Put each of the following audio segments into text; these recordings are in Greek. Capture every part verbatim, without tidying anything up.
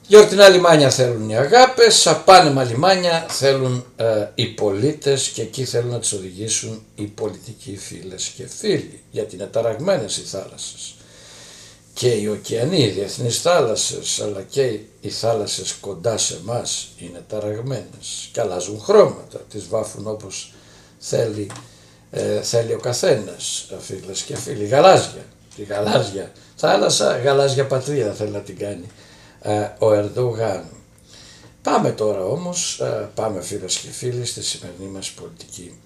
Γιορτινά λιμάνια θέλουν οι αγάπες, απάνεμα λιμάνια θέλουν ε, οι πολίτες και εκεί θέλουν να τις οδηγήσουν οι πολιτικοί φίλες και φίλοι, γιατί είναι ταραγμένες οι θάλασσες. Και οι ωκεανοί, οι διεθνείς θάλασσες, αλλά και οι θάλασσες κοντά σε εμάς είναι ταραγμένες και αλλάζουν χρώματα, τις βάφουν όπως θέλει, ε, θέλει ο καθένας, φίλες και φίλοι. Γαλάζια, τη γαλάζια θάλασσα, γαλάζια πατρίδα θέλει να την κάνει ε, ο Ερντογάν. Πάμε τώρα όμως, ε, πάμε φίλες και φίλοι στη σημερινή μας πολιτική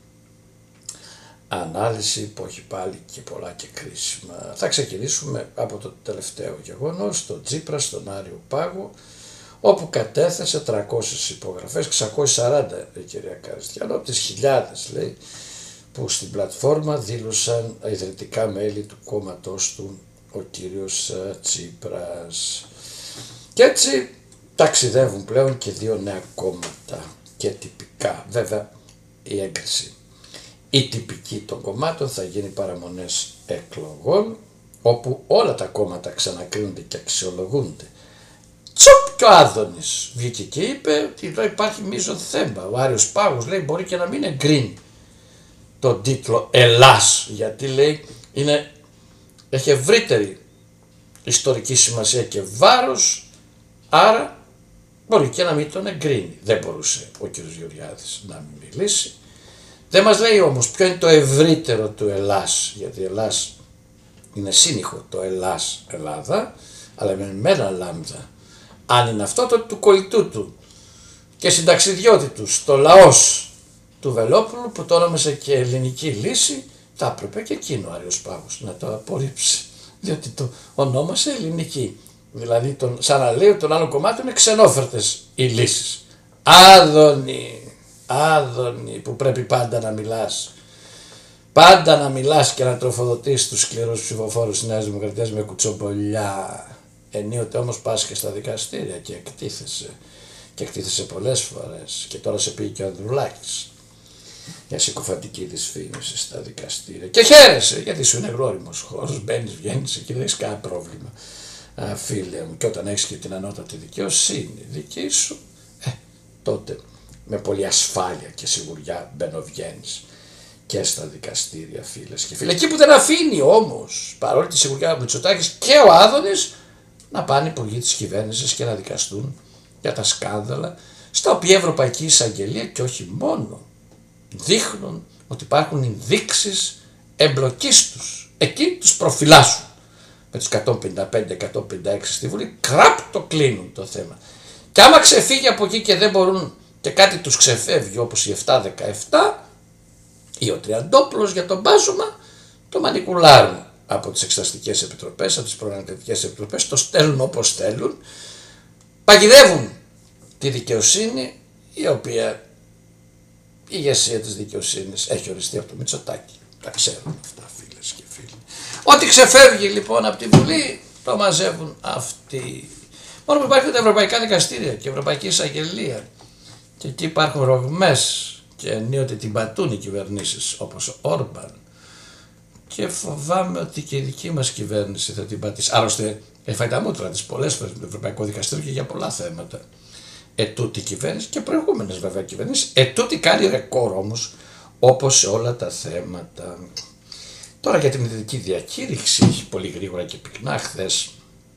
ανάλυση που έχει πάλι και πολλά και κρίσιμα. Θα ξεκινήσουμε από το τελευταίο γεγονός, το Τσίπρα στον Άριο Πάγο, όπου κατέθεσε τριακόσιες υπογραφές, εξακόσιες σαράντα η κυρία Καριστιανό, από τις χιλιάδες λέει που στην πλατφόρμα δήλωσαν ιδρυτικά μέλη του κόμματός του ο κύριος Τσίπρας. Και έτσι ταξιδεύουν πλέον και δύο νέα κόμματα και τυπικά. Βέβαια η έγκριση η τυπική των κομμάτων θα γίνει παραμονές εκλογών, όπου όλα τα κόμματα ξανακρίνονται και αξιολογούνται. Τσοπ, και ο Άδωνης βγήκε και είπε ότι εδώ υπάρχει μείζον θέμα. Ο Άριος Πάγος λέει μπορεί και να μην εγκρίνει τον τίτλο Ελλάς, γιατί λέει είναι, έχει ευρύτερη ιστορική σημασία και βάρος, άρα μπορεί και να μην τον εγκρίνει. Δεν μπορούσε ο κ. Γεωργιάδης να μην μιλήσει. Δεν μας λέει όμως ποιο είναι το ευρύτερο του Ελλάς, γιατί Ελλάς είναι σύνηχο το Ελλάς Ελλάδα, αλλά με ένα λάμδα. Αν είναι αυτό, τότε του κολλητού του και συνταξιδιώτη του, το λαός του Βελόπουλου που το όνομασε και ελληνική λύση, θα έπρεπε και εκείνο ο Άριος Πάγος να το απορρίψει, διότι το ονόμασε ελληνική. Δηλαδή τον, σαν να λέει ότι των άλλων κομμάτων είναι ξενόφερτες οι λύσεις. Άδωνη, Άδωνη που πρέπει πάντα να μιλάς. Πάντα να μιλάς και να τροφοδοτείς τους σκληρούς ψηφοφόρους της Νέας Δημοκρατίας με κουτσομπολιά. Ενίοτε όμως πας και στα δικαστήρια και εκτίθεσαι. Και εκτίθεσαι πολλές φορές. Και τώρα σε πήγε και ο Ανδρουλάκης για συκοφαντική δυσφήμιση στα δικαστήρια. Και χαίρεσαι γιατί σου είναι γνώριμος χώρος. Μπαίνεις, βγαίνεις εκεί, δεν έχεις κανένα πρόβλημα. Α, φίλε μου, και όταν έχεις και την ανώτατη δικαιοσύνη δική σου, ε, τότε με πολλή ασφάλεια και σιγουριά μπαινοβγαίνεις και στα δικαστήρια, φίλες και φίλοι. Εκεί που δεν αφήνει όμως, παρόλη τη σιγουριά του Μητσοτάκης και ο Άδωνης, να πάνε υπουργοί της κυβέρνησης και να δικαστούν για τα σκάνδαλα, στα οποία η Ευρωπαϊκή Εισαγγελία και όχι μόνο δείχνουν ότι υπάρχουν ενδείξεις εμπλοκής τους. Εκεί τους προφυλάσσουν. Με τους εκατόν πενήντα πέντε εκατόν πενήντα έξι στη Βουλή, κραπ το κλείνουν το θέμα. Και άμα ξεφύγει από εκεί και δεν μπορούν και κάτι τους ξεφεύγει όπως η επτά δεκαεπτά ή ο Τριαντόπουλος για τον μπάζωμα, το μανικουλάρουν από τις εξεταστικές επιτροπές, από τις προγραμματικές επιτροπές, το στέλνουν όπως θέλουν, παγιδεύουν τη δικαιοσύνη, η οποία η ηγεσία της δικαιοσύνης έχει οριστεί από το Μητσοτάκη. Τα ξέρουν αυτά, φίλες και φίλοι. Ό,τι ξεφεύγει λοιπόν από τη Βουλή το μαζεύουν αυτοί. Μόνο που υπάρχουν τα ευρωπαϊκά δικαστήρια και η Ευρωπαϊκή Εισαγγελία και εκεί υπάρχουν ρογμές και ενίοτε την πατούν οι κυβερνήσεις όπως ο Όρμπαν και φοβάμαι ότι και η δική μας κυβέρνηση θα την πατήσει. Άλλωστε έφαγε τα μούτρα της πολλές φορές με το Ευρωπαϊκό Δικαστήριο και για πολλά θέματα. Ετούτη κυβέρνηση και προηγούμενες βέβαια κυβερνήσεις. Ετούτη κάνει ρεκόρ όμως όπως σε όλα τα θέματα. Τώρα για την ειδική διακήρυξη, πολύ γρήγορα και πυκνά, χθες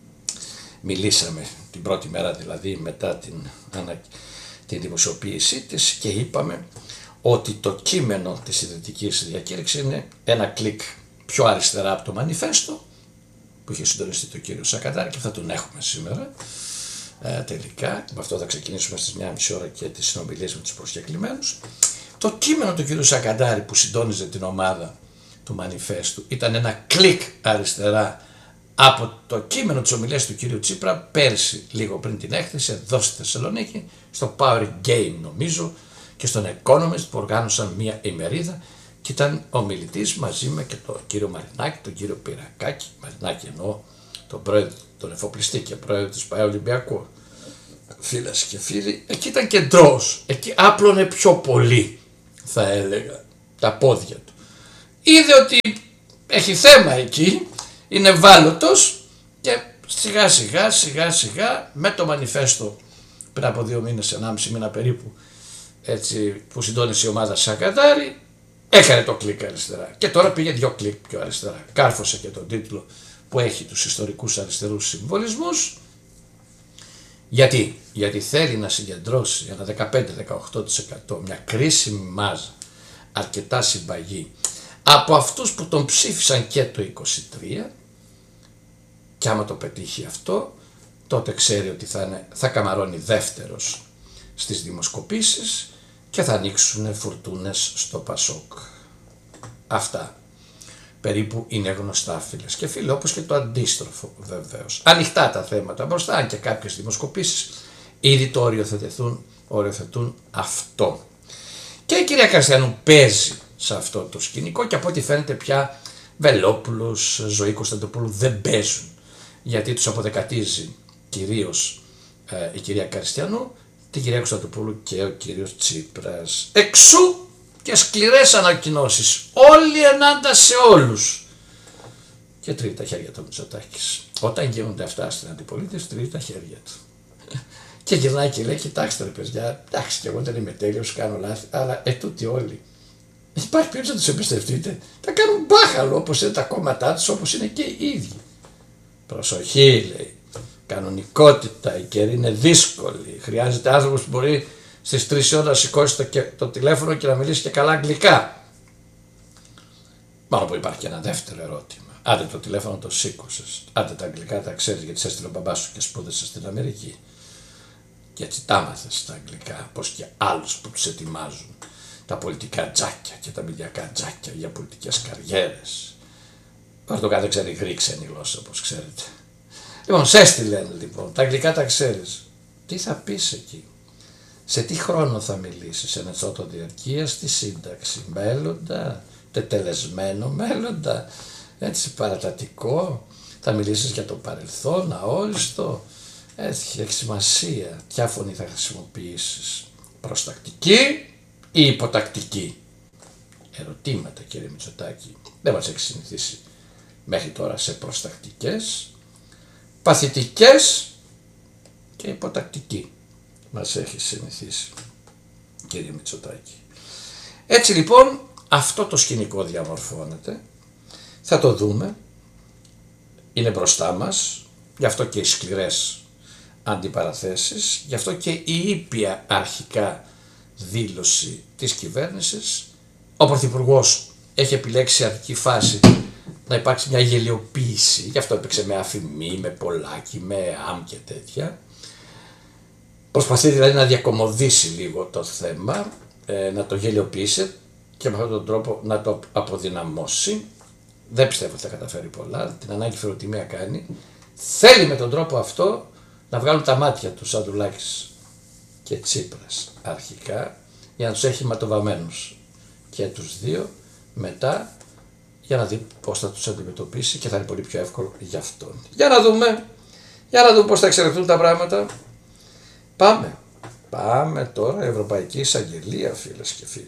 μιλήσαμε την πρώτη μέρα δηλαδή μετά την, ανα... την δημοσιοποίησή της και είπαμε ότι το κείμενο της ιδρυτικής διακήρυξης είναι ένα κλικ πιο αριστερά από το μανιφέστο που είχε συντονιστεί το κύριο Σακαντάρη και θα τον έχουμε σήμερα ε, τελικά. Με αυτό θα ξεκινήσουμε στις μία και μισή ώρα και τις συνομιλίες με τους προσκεκλημένους. Το κείμενο του κύριου Σακαντάρη που συντόνιζε την ομάδα του μανιφέστου ήταν ένα κλικ αριστερά από το κείμενο της ομιλίας του κύριου Τσίπρα πέρσι λίγο πριν την έκθεση εδώ στη Θεσσαλονίκη, στο Power Game νομίζω και στον Economist που οργάνωσαν μια ημερίδα και ήταν ο μιλητής μαζί με και τον κύριο Μαρινάκη, τον κύριο Πυρακάκη, Μαρινάκη εννοώ τον πρόεδρο, τον εφοπλιστή και πρόεδρο της ΠΑΕ Ολυμπιακού. Φίλες και φίλοι, εκεί ήταν κεντρός, εκεί άπλωνε πιο πολύ θα έλεγα τα πόδια του. Είδε ότι έχει θέμα εκεί, είναι ευάλωτος και σιγά σιγά σιγά σιγά με το μανιφέστο πριν από δύο μήνες, ενάμιση μήνα περίπου, έτσι, που συντόνισε η ομάδα Σακατάρη, έκανε το κλικ αριστερά και τώρα πήγε δύο κλικ πιο αριστερά. Κάρφωσε και τον τίτλο που έχει τους ιστορικούς αριστερούς συμβολισμούς. Γιατί, γιατί θέλει να συγκεντρώσει ένα δεκαπέντε με δεκαοκτώ τοις εκατό, μια κρίσιμη μάζα, αρκετά συμπαγή, από αυτούς που τον ψήφισαν και το είκοσι τρία, και άμα το πετύχει αυτό, τότε ξέρει ότι θα, είναι, θα καμαρώνει δεύτερος στις δημοσκοπήσεις και θα ανοίξουν φουρτούνες στο Πασόκ. Αυτά περίπου είναι γνωστά, φίλες και φίλοι, όπως και το αντίστροφο βεβαίως. Ανοιχτά τα θέματα μπροστά, αν και κάποιες δημοσκοπήσεις ήδη το οριοθετούν, οριοθετούν αυτό. Και η κυρία Καστιανού παίζει σε αυτό το σκηνικό και από ό,τι φαίνεται πια Βελόπουλος, Ζωή Κωνσταντοπούλου δεν παίζουν, γιατί τους αποδεκατίζει κυρίως ε, η κυρία Καστιανού, την κυρία Κωνσταντοπούλου και ο κύριος Τσίπρας. Εξού και σκληρές ανακοινώσεις, όλοι ενάντα σε όλους. Και τρίβει τα χέρια του Μητσοτάκης. Όταν γίνονται αυτά στην αντιπολίτευση, τρίβει τα χέρια του. Και γυρνάει και λέει: κοιτάξτε ρε παιδιά, εντάξει, και εγώ δεν είμαι τέλειος, κάνω λάθη, αλλά ετούτοι όλοι. Υπάρχει περίπτωση να τους εμπιστευτείτε. Θα κάνουν μπάχαλο όπως είναι τα κόμματά τους, όπως είναι και οι ίδιοι. Προσοχή, λέει. Κανονικότητα, η καιρή είναι δύσκολη. Χρειάζεται άνθρωπος που μπορεί στις τρεις ώρες να σηκώσει το, το τηλέφωνο και να μιλήσει και καλά αγγλικά. Μόνο που υπάρχει και ένα δεύτερο ερώτημα. Άντε το τηλέφωνο το σήκωσες. Άντε τα αγγλικά τα ξέρεις γιατί σε έστειλε ο μπαμπάς σου και σπούδασε στην Αμερική. Και έτσι τα μάθες τα αγγλικά, πως και άλλους που τους ετοιμάζουν τα πολιτικά τζάκια και τα μηδιακά τζάκια για πολιτικές καριέρες. Ο Ερντογάν δεν ξέρει γρήξενη γλώσσα, όπως ξέρετε. Λοιπόν, σε έστειλε λοιπόν, τα αγγλικά τα ξέρεις. Τι θα πεις εκεί, σε τι χρόνο θα μιλήσεις, σε ένα τσότο διαρκεία, στη σύνταξη, μέλλοντα, τετελεσμένο μέλλοντα, έτσι παρατατικό, θα μιλήσεις για το παρελθόν, αόριστο, έτσι έχει σημασία, ποια φωνή θα χρησιμοποιήσεις, προστακτική ή υποτακτική. Ερωτήματα κύριε Μητσοτάκη, δεν μας έχει συνηθίσει μέχρι τώρα σε προστακτικές, παθητικές και υποτακτική μας έχει συνηθίσει κύριε Μητσοτάκη. Έτσι λοιπόν αυτό το σκηνικό διαμορφώνεται, θα το δούμε, είναι μπροστά μας, γι' αυτό και οι σκληρές αντιπαραθέσεις, γι' αυτό και η ήπια αρχικά δήλωση της κυβέρνησης. Ο Πρωθυπουργός έχει επιλέξει σε αρχική φάση να υπάρξει μια γελιοποίηση, γι' αυτό έπαιξε με αφημί, με πολλάκι, με αμ και τέτοια. Προσπαθεί δηλαδή να διακομωδήσει λίγο το θέμα, ε, να το γελιοποιήσει και με αυτόν τον τρόπο να το αποδυναμώσει. Δεν πιστεύω ότι θα καταφέρει πολλά, την ανάγκη φεροτιμία κάνει. Θέλει με τον τρόπο αυτό να βγάλουν τα μάτια του Σαντουλάκης και Τσίπρας αρχικά, για να τους έχει ματοβαμένους και τους δύο, μετά για να δει πώς θα τους αντιμετωπίσει και θα είναι πολύ πιο εύκολο για αυτόν. Για να δούμε, για να δούμε πώς θα εξελιχθούν τα πράγματα. Πάμε, πάμε τώρα Ευρωπαϊκή Εισαγγελία, φίλες και φίλοι.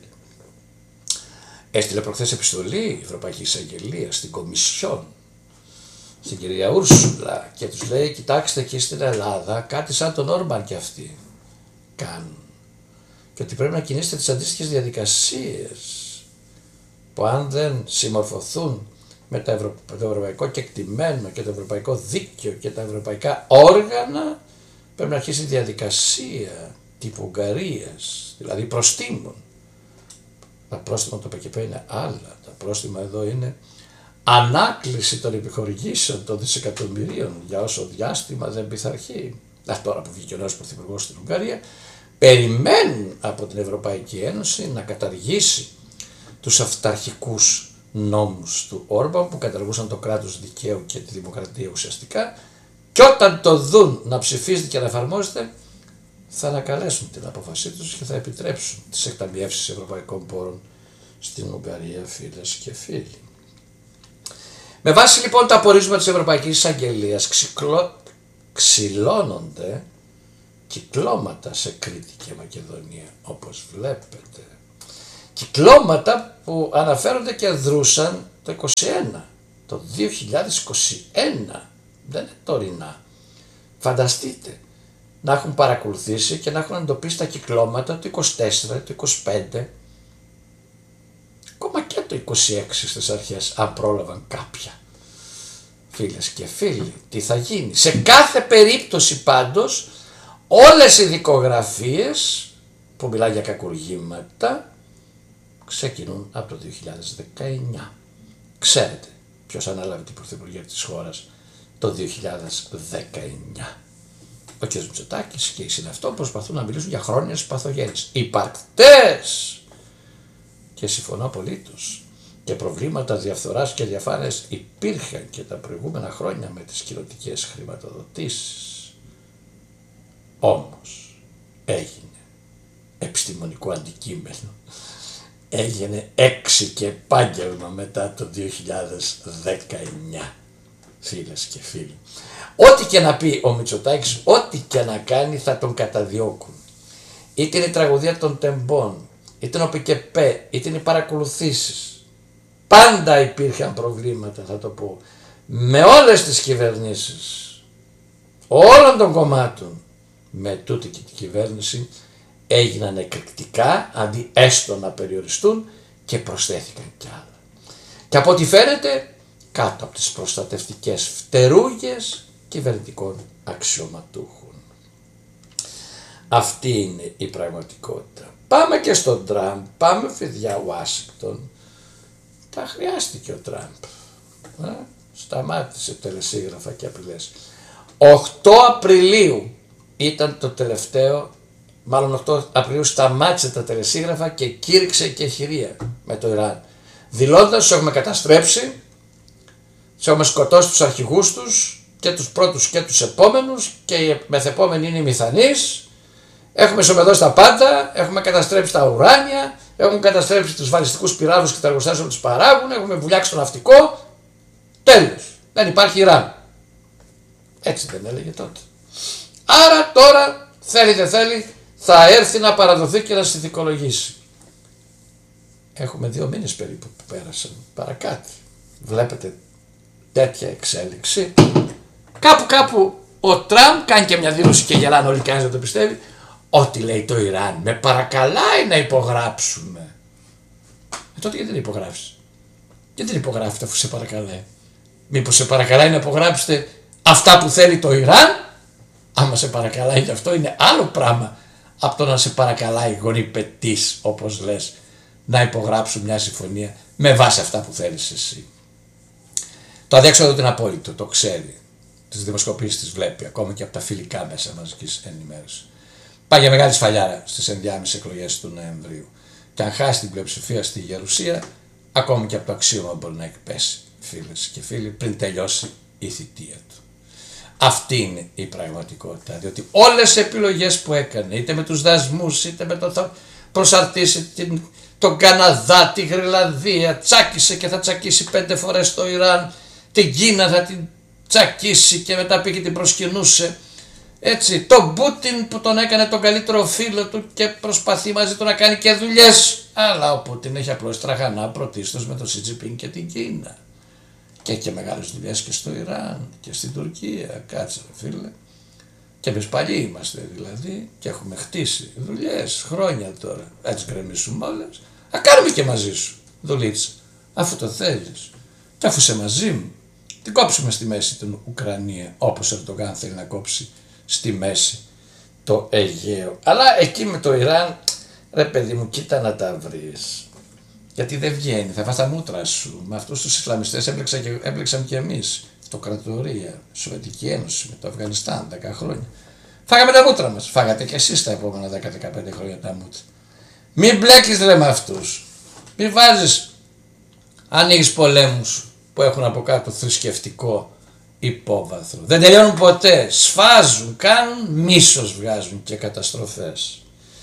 Έστειλε προχθές επιστολή η Ευρωπαϊκή Εισαγγελία στην Κομισιόν, στην κυρία Ούρσουλα, και τους λέει: κοιτάξτε, εκεί στην Ελλάδα κάτι σαν τον Όρμπαν και αυτοί κάνουν και ότι πρέπει να κινήσετε τις αντίστοιχες διαδικασίες που αν δεν συμμορφωθούν με το, ευρω... το ευρωπαϊκό κεκτημένο και το ευρωπαϊκό δίκαιο και τα ευρωπαϊκά όργανα, πρέπει να αρχίσει η διαδικασία τύπου Ουγγαρίας, δηλαδή προστήμων. Τα πρόστιμα το ΠΚΠ είναι άλλα, τα πρόστιμα εδώ είναι ανάκληση των επιχορηγήσεων των δισεκατομμυρίων για όσο διάστημα δεν πειθαρχεί. Α, τώρα που βγήκε ο νέος πρωθυπουργός στην Ουγγαρία, περιμένουν από την Ευρωπαϊκή Ένωση να καταργήσει τους αυταρχικούς νόμους του Όρμπαν που καταργούσαν το κράτος δικαίου και τη δημοκρατία ουσιαστικά, και όταν το δουν να ψηφίζεται και να εφαρμόζεται θα ανακαλέσουν την απόφασή τους και θα επιτρέψουν τις εκταμιεύσεις ευρωπαϊκών πόρων στην Ουγγαρία, φίλες και φίλοι. Με βάση λοιπόν τα απορίσματα της Ευρωπαϊκής Εισαγγελίας ξυκλώ... ξυλώνονται κυκλώματα σε Κρήτη και Μακεδονία, όπως βλέπετε. Κυκλώματα που αναφέρονται και δρούσαν το είκοσι ένα, το δύο χιλιάδες είκοσι ένα, δεν είναι τωρινά. Φανταστείτε να έχουν παρακολουθήσει και να έχουν εντοπίσει τα κυκλώματα του είκοσι τέσσερα, του είκοσι πέντε, ακόμα και το είκοσι έξι στις αρχές, αν πρόλαβαν κάποια. Φίλες και φίλοι, τι θα γίνει? Σε κάθε περίπτωση πάντως, όλες οι δικογραφίες που μιλάει για κακουργήματα ξεκινούν από το δύο χιλιάδες δεκαεννιά. Ξέρετε ποιος ανέλαβε την πρωθυπουργία της χώρας το δύο χιλιάδες δεκαεννιά? Ο κ. Μητσοτάκης και οι συναυτό προσπαθούν να μιλήσουν για χρόνιες παθογένειες υπαρκτές, και συμφωνώ απολύτως. Και προβλήματα διαφθοράς και διαφάνειας υπήρχαν και τα προηγούμενα χρόνια με τις κοινοτικές χρηματοδοτήσεις. Όμως έγινε επιστημονικό αντικείμενο, έγινε έξι και επάγγελμα μετά το δύο χιλιάδες δεκαεννιά. Φίλες και φίλοι, ό,τι και να πει ο Μητσοτάκης, ό,τι και να κάνει θα τον καταδιώκουν. Είτε είναι η τραγωδία των τεμπών, είτε είναι ο ΠΚΠ, είτε είναι οι παρακολουθήσεις. Πάντα υπήρχαν προβλήματα, θα το πω, με όλες τις κυβερνήσεις όλων των κομμάτων. Με τούτη και την κυβέρνηση έγιναν εκρηκτικά, αντί έστω να περιοριστούν, και προσθέθηκαν κι άλλα. Και από ό,τι φαίνεται κάτω από τις προστατευτικές φτερούγες κυβερνητικών αξιωματούχων. Αυτή είναι η πραγματικότητα. Πάμε και στον Τραμπ, πάμε παιδιά Ουάσιγκτον. Τα χρειάστηκε ο Τραμπ. Ε? Σταμάτησε τελεσίγραφα και απειλές. οκτώ Απριλίου ήταν το τελευταίο, μάλλον οκτώ Απριλίου σταμάτησε τα τελεσίγραφα και κήρυξε και χειρία με το Ιράν. Δηλώντας τους έχουμε καταστρέψει, τους έχουμε σκοτώσει τους αρχηγούς τους, και τους πρώτους και τους επόμενους, και οι μεθεπόμενοι είναι οι μηθανείς. Έχουμε ισοπεδώσει τα πάντα, έχουμε καταστρέψει τα ουράνια, έχουμε καταστρέψει τους βαλιστικούς πυράβλους και τα εργοστάσια που τους παράγουν, έχουμε βουλιάξει το ναυτικό. Τέλος. Δεν υπάρχει Ιράν. Έτσι δεν έλεγε τότε? Άρα τώρα θέλει δεν θέλει θα έρθει να παραδοθεί και να συνθηκολογήσει. Έχουμε δύο μήνες περίπου που πέρασαν, παρακάτω. Βλέπετε τέτοια εξέλιξη. Κάπου κάπου ο Τραμπ κάνει και μια δήλωση και γελάνε όλοι, κανείς δεν το πιστεύει. Ό,τι λέει το Ιράν με παρακαλάει να υπογράψουμε. Ε, τότε γιατί δεν υπογράψεις? Γιατί δεν υπογράφετε αφού σε παρακαλάει? Μήπως σε παρακαλάει να υπογράψετε αυτά που θέλει το Ιράν? Άμα σε παρακαλάει γι' αυτό είναι άλλο πράγμα από το να σε παρακαλάει γονιπετής, όπως λες, να υπογράψουν μια συμφωνία με βάση αυτά που θέλεις εσύ. Το αδιέξοδο είναι απόλυτο, το ξέρει. Τις δημοσκοπήσεις τις βλέπει ακόμα και από τα φιλικά μέσα μαζικής ενημέρωσης. Πάει για μεγάλη σφαλιάρα στις ενδιάμεσες εκλογές του Νοεμβρίου. Και αν χάσει την πλειοψηφία στη Γερουσία, ακόμη και από το αξίωμα μπορεί να εκπέσει, φίλες και φίλοι, πριν τελειώσει η θητεία του. Αυτή είναι η πραγματικότητα, διότι όλες οι επιλογές που έκανε, είτε με τους δασμούς, είτε με το θα προσαρτήσει την, τον Καναδά, τη Γρυλανδία, τσάκισε και θα τσακίσει πέντε φορές το Ιράν, την Κίνα θα την τσακίσει και μετά πήγε την προσκυνούσε. Έτσι, τον Πούτιν που τον έκανε τον καλύτερο φίλο του και προσπαθεί μαζί του να κάνει και δουλειές. Αλλά ο Πούτιν έχει απλώς τραχανά πρωτίστως με τον Σι Τζι Πιν και την Κίνα. Και έχει και μεγάλες δουλειές και στο Ιράν και στην Τουρκία. Κάτσε ρε φίλε. Και εμείς παλιοί είμαστε δηλαδή και έχουμε χτίσει δουλειές χρόνια τώρα. Έτσι γκρεμίσουμε όλες. Α, κάνουμε και μαζί σου δουλίτσα, αφού το θέλεις. Και αφού είσαι μαζί μου, την κόψουμε στη μέση την Ουκρανία, όπως ο Ερντογάν θέλει να κόψει στη μέση το Αιγαίο. Αλλά εκεί με το Ιράν, ρε παιδί μου, κοίτα να τα βρεις. Γιατί δεν βγαίνει, θα φας τα μούτρα σου. Με αυτούς τους Ισλαμιστές έμπλεξα και, έμπλεξαμε και εμείς. Αυτοκρατορία, Σοβιετική Ένωση, με το Αφγανιστάν, δέκα χρόνια. Φάγαμε τα μούτρα μας. Φάγατε και εσείς τα επόμενα δέκα με δεκαπέντε χρόνια τα μούτρα. Μην μπλέκεις ρε με αυτούς. Μην βάζεις, ανοίγεις πολέμους που έχουν από κάτω θρησκευτικό υπόβαθρο. Δεν τελειώνουν ποτέ. Σφάζουν, κάνουν, μίσος βγάζουν και καταστροφές.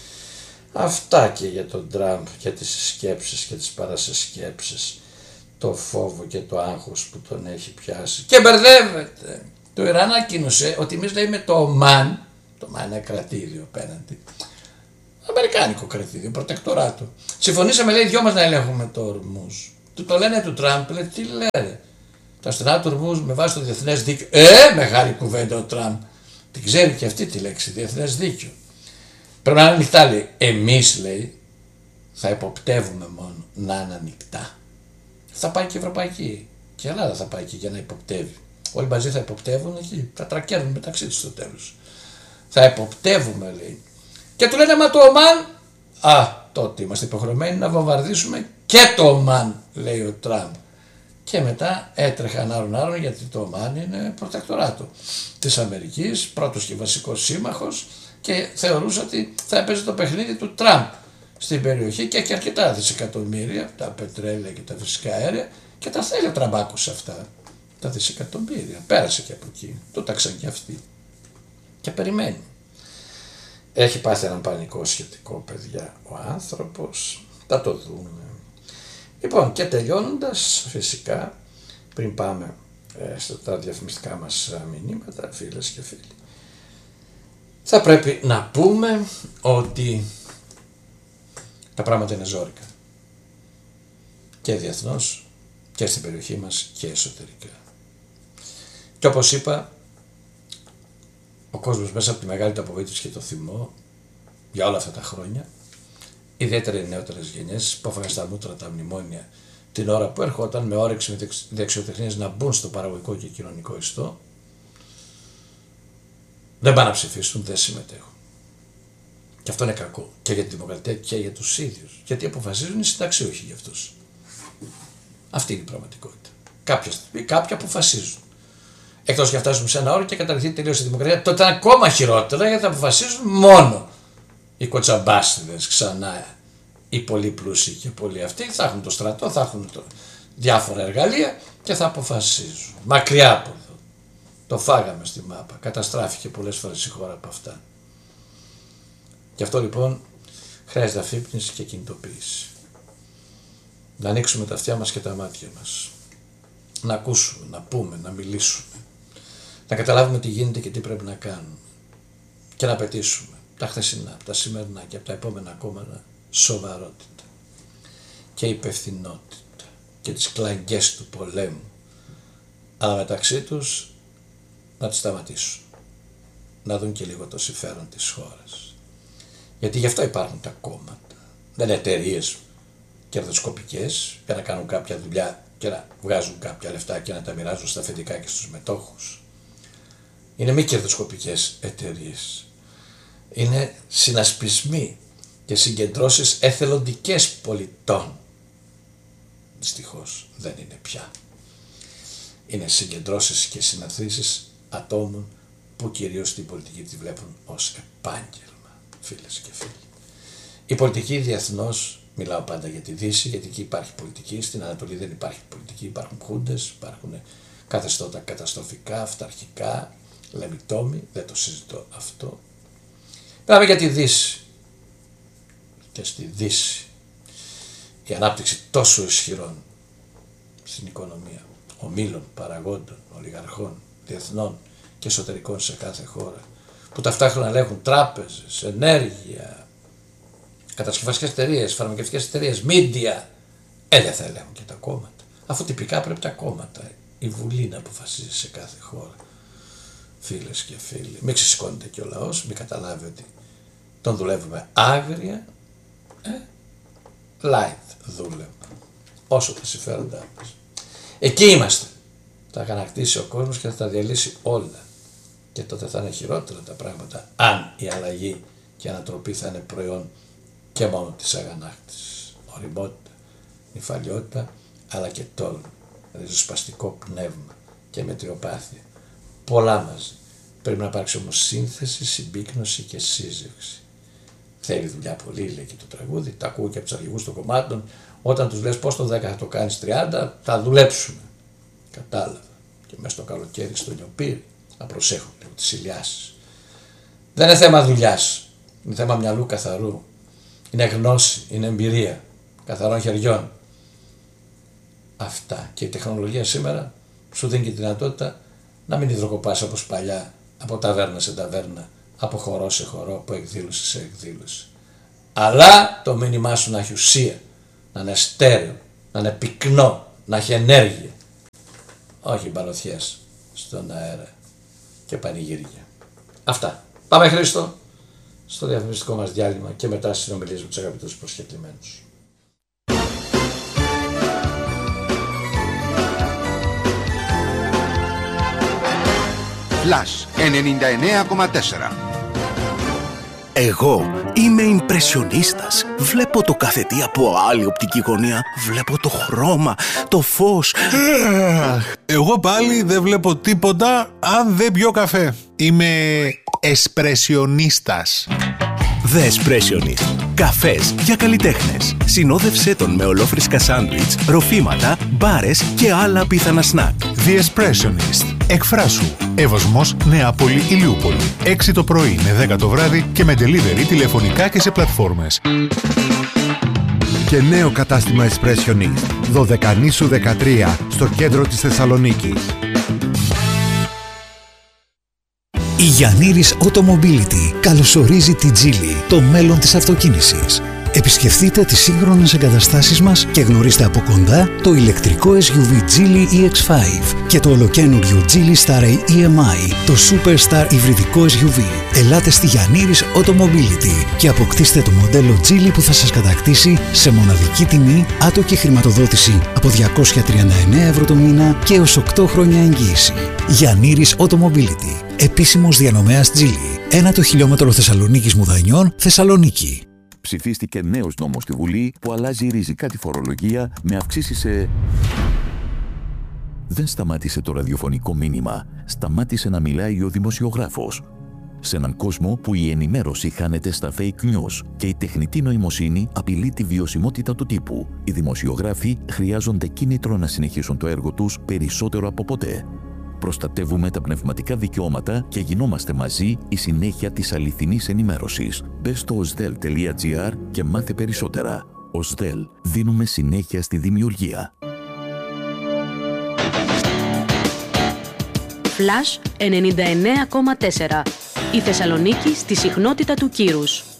Αυτά και για τον Τραμπ, για τις σκέψεις και τις παρασυσκέψεις, το φόβο και το άγχος που τον έχει πιάσει. Και μπερδεύεται. Το Ιράν ανακοίνωσε ότι εμείς λέει με το Ομάν, το Ομάν είναι κρατήδιο απέναντι, αμερικάνικο κρατήδιο, προτεκτοράτο. Συμφωνήσαμε λέει δυο μας να ελέγχουμε το Ορμούζ. Του το λένε του Τραμπ, λέει τι λένε. Τα στενά του Ορμούζ με βάση το διεθνές δίκαιο. Ε, μεγάλη κουβέντα ο Τραμπ. Την ξέρει και αυτή τη λέξη, διεθνές δίκαιο. Πρέπει να είναι ανοιχτά, λέει. Εμείς, λέει, θα υποπτεύουμε μόνο να είναι ανοιχτά. Θα πάει και η Ευρωπαϊκή. Και η Ελλάδα θα πάει εκεί για να υποπτεύει. Όλοι μαζί θα υποπτεύουν εκεί. Θα τρακέρνουν μεταξύ τους στο τέλος. Θα υποπτεύουμε, λέει. Και του λένε, μα το Ομάν. Α, τότε είμαστε υποχρεωμένοι να βομβαρδίσουμε και το Ομάν, λέει ο Τραμπ. Και μετά έτρεχαν άρον άρον, γιατί το Ομάν είναι προτεκτοράτο της Αμερικής, πρώτος και βασικός σύμμαχος, και θεωρούσε ότι θα έπαιζε το παιχνίδι του Τραμπ στην περιοχή και έχει αρκετά δισεκατομμύρια, τα πετρέλαια και τα φυσικά αέρια, και τα θέλει ο Τραμπάκος αυτά, τα δισεκατομμύρια. Πέρασε και από εκεί, το τάξαν και αυτοί. Και περιμένει. Έχει πάθει έναν πανικό σχετικό, παιδιά, ο άνθρωπος, θα το δούμε. Λοιπόν, και τελειώνοντας, φυσικά, πριν πάμε ε, στα διαφημιστικά μας μηνύματα, φίλες και φίλοι, θα πρέπει να πούμε ότι τα πράγματα είναι ζόρικα. Και διεθνώς και στην περιοχή μας και εσωτερικά. Και όπως είπα, ο κόσμος μέσα από τη μεγάλη του απογοήτευση και το θυμό για όλα αυτά τα χρόνια, ιδιαίτερα οι νεότερες γενιές που έφαγαν στα μούτρα τα μνημόνια την ώρα που ερχόταν με όρεξη με δεξιοτεχνίες να μπουν στο παραγωγικό και κοινωνικό ιστό, δεν πάνε να ψηφίσουν, δεν συμμετέχουν. Και αυτό είναι κακό και για τη δημοκρατία και για τους ίδιους. Γιατί αποφασίζουν οι συνταξιούχοι για αυτούς. Αυτή είναι η πραγματικότητα. Κάποια στιγμή κάποιοι αποφασίζουν. Εκτός και φτάσουμε σε ένα όρο και καταρριχθεί τελείως η δημοκρατία, τότε είναι ακόμα χειρότερα, γιατί θα αποφασίζουν μόνο οι κοτσαμπάστιδες ξανά, οι πολύ πλούσιοι και πολύ αυτοί. Θα έχουν το στρατό, θα έχουν το διάφορα εργαλεία και θα αποφασίζουν. Μακριά από εδώ. Το φάγαμε στη μάπα. Καταστράφηκε πολλές φορές η χώρα από αυτά. Γι' αυτό λοιπόν χρειάζεται αφύπνιση και κινητοποίηση. Να ανοίξουμε τα αυτιά μας και τα μάτια μας. Να ακούσουμε, να πούμε, να μιλήσουμε. Να καταλάβουμε τι γίνεται και τι πρέπει να κάνουμε. Και να απαιτήσουμε τα χθεσινά, τα σημερινά και από τα επόμενα κόμματα σοβαρότητα και υπευθυνότητα και τις κλαγγές του πολέμου. Αλλά μεταξύ τους να τις σταματήσουν. Να δουν και λίγο το συμφέρον της χώρας. Γιατί γι' αυτό υπάρχουν τα κόμματα. Δεν είναι εταιρείες κερδοσκοπικές για να κάνουν κάποια δουλειά και να βγάζουν κάποια λεφτά και να τα μοιράζουν στα αφεντικά και στους μετόχους. Είναι μη κερδοσκοπικές εταιρείες. Είναι συνασπισμοί και συγκεντρώσεις εθελοντικές πολιτών. Δυστυχώς δεν είναι πια. Είναι συγκεντρώσεις και συναθρήσεις ατόμων που κυρίως την πολιτική τη βλέπουν ως επάγγελμα, φίλες και φίλοι. Η πολιτική διεθνώς, μιλάω πάντα για τη Δύση, γιατί εκεί υπάρχει πολιτική, στην Ανατολή δεν υπάρχει πολιτική, υπάρχουν χούντες, υπάρχουν καθεστώτα καταστροφικά, αυταρχικά, λεμιτόμοι, δεν το συζητώ αυτό. Μιλάμε για τη Δύση. Και στη Δύση η ανάπτυξη τόσο ισχυρών στην οικονομία, ομίλων, παραγόντων, ολιγαρχών, διεθνών και εσωτερικών σε κάθε χώρα, που ταυτόχρονα ελέγχουν τράπεζες, ενέργεια, κατασκευαστικές εταιρείες, φαρμακευτικές εταιρείες, μίντια, ε, δεν θα ελέγχουν και τα κόμματα. Αφού τυπικά πρέπει τα κόμματα, η Βουλή να αποφασίζει σε κάθε χώρα. Φίλες και φίλοι, μην ξεσηκώνεται και ο λαός, μην καταλάβει ότι τον δουλεύουμε άγρια, ε, light δούλευμα, όσο τα συμφέροντά μας. Εκεί είμαστε. Θα ανακτήσει ο κόσμος και θα τα διαλύσει όλα. Και τότε θα είναι χειρότερα τα πράγματα, αν η αλλαγή και η ανατροπή θα είναι προϊόν και μόνο της αγανάκτησης. Ωριμότητα, νυφαλιότητα, αλλά και τόλμη, ριζοσπαστικό πνεύμα και μετριοπάθεια. Πολλά μαζί. Πρέπει να υπάρξει όμως σύνθεση, συμπίκνωση και σύζευξη. Θέλει δουλειά πολύ, λέει και το τραγούδι. Τα ακούω και από τους αρχηγούς των κομμάτων. Όταν τους λες πώς το δέκα θα το κάνεις τριάντα, θα δουλέψουμε. Κατάλαβα. Και μέσα στο καλοκαίρι στο νιοπύρι να προσέχουν λίγο τις ηλιάσεις. Δεν είναι θέμα δουλειάς. Είναι θέμα μυαλού καθαρού. Είναι γνώση, είναι εμπειρία καθαρών χεριών. Αυτά. Και η τεχνολογία σήμερα σου δίνει και τη δυνατότητα να μην υδροκοπάς όπως παλιά, από ταβέρνα σε ταβέρνα, από χορό σε χορό, από εκδήλωση σε εκδήλωση. Αλλά το μήνυμά σου να έχει ουσία, να είναι στέρεο, να είναι πυκνό, να έχει ενέργεια. Όχι μπαλωθιές στον αέρα και πανηγύρια. Αυτά. Πάμε, Χρήστο, στο διαφημιστικό μας διάλειμμα και μετά στις συνομιλίες με τους αγαπητούς προσκεκλημένους. Flash ενενήντα εννέα κόμμα τέσσερα. Εγώ είμαι ιμπρεσιονίστας. Βλέπω το κάθε τι από άλλη οπτική γωνία. Βλέπω το χρώμα, το φως. Εγώ πάλι δεν βλέπω τίποτα αν δεν πιω καφέ. Είμαι εσπρεσιονίστας. The Espressionist. Καφές για καλλιτέχνες. Συνόδευσέ τον με ολόφρυσκα σάντουιτς, ροφήματα, μπάρες και άλλα πιθανά σνακ. The Espressionist. Εκφράσου. Εύωσμος, Νεάπολη, Ηλιούπολη. έξι το πρωί με δέκα το βράδυ και με delivery τηλεφωνικά και σε πλατφόρμες. Και νέο κατάστημα Espressionist. Δωδεκανήσου δεκατρία στο κέντρο της Θεσσαλονίκης. Η Γιαννήρης Automobility καλωσορίζει τη Geely, το μέλλον της αυτοκίνησης. Επισκεφτείτε τις σύγχρονες εγκαταστάσεις μας και γνωρίστε από κοντά το ηλεκτρικό ες γιου βι Geely ι εξ φάιβ και το ολοκαίνουργιο Geely Star ι εμ άι, το Superstar υβριδικό ες γιου βι. Ελάτε στη Γιαννήρης Automobility και αποκτήστε το μοντέλο Geely που θα σας κατακτήσει σε μοναδική τιμή, άτοκη χρηματοδότηση από διακόσια τριάντα εννέα ευρώ το μήνα και έως οκτώ χρόνια εγγύηση. Γιαννήρης Automobility, επίσημος διανομέας Geely. Ένα το χιλιόμετρο Θεσσαλονίκης Μουδανιών, Θεσσαλονίκη. Ψηφίστηκε νέος νόμος στη Βουλή που αλλάζει ριζικά τη φορολογία με αυξήσεις σε... Δεν σταμάτησε το ραδιοφωνικό μήνυμα. Σταμάτησε να μιλάει ο δημοσιογράφος. Σε έναν κόσμο που η ενημέρωση χάνεται στα fake news και η τεχνητή νοημοσύνη απειλεί τη βιωσιμότητα του τύπου, οι δημοσιογράφοι χρειάζονται κίνητρο να συνεχίσουν το έργο τους περισσότερο από ποτέ. Προστατεύουμε τα πνευματικά δικαιώματα και γινόμαστε μαζί η συνέχεια της αληθινής ενημέρωσης. Μπες στο osdel τελεία gr και μάθε περισσότερα. osdel, δίνουμε συνέχεια στη δημιουργία. Flash ενενήντα εννέα κόμμα τέσσερα. Η Θεσσαλονίκη στη συχνότητα του κύρους.